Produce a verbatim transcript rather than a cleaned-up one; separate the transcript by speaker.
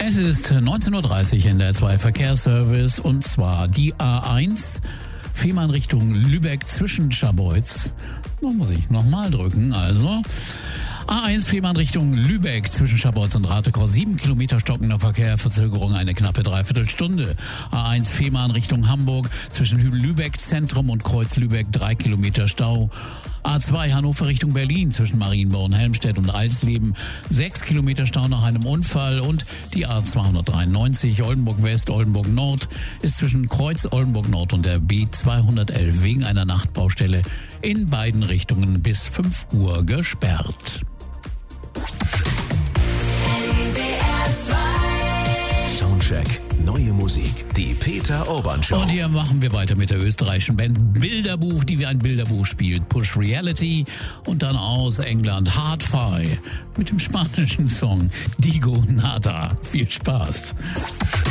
Speaker 1: Es ist neunzehn Uhr dreißig in der zwei Verkehrsservice und zwar die A eins, Fehmarn Richtung Lübeck zwischen Scharbeutz. Da muss ich nochmal drücken, also A eins Fehmarn Richtung Lübeck zwischen Scharbeutz und Ratekor, sieben Kilometer stockender Verkehr, Verzögerung eine knappe Dreiviertelstunde. A eins Fehmarn Richtung Hamburg zwischen Lübeck Zentrum und Kreuz Lübeck, drei Kilometer Stau. A zwei Hannover Richtung Berlin zwischen Marienborn, Helmstedt und Alsleben, sechs Kilometer Stau nach einem Unfall. Und die A zweihundertdreiundneunzig Oldenburg West, Oldenburg Nord ist zwischen Kreuz Oldenburg Nord und der B zweihundertelf wegen einer Nachtbaustelle in beiden Richtungen bis fünf Uhr gesperrt.
Speaker 2: Soundcheck, neue Musik, die Peter Urban Show.
Speaker 1: Und hier machen wir weiter mit der österreichischen Band Bilderbuch, die wie ein Bilderbuch spielt. Push Reality und dann aus England Hard-Fi mit dem spanischen Song Digo Nada. Viel Spaß.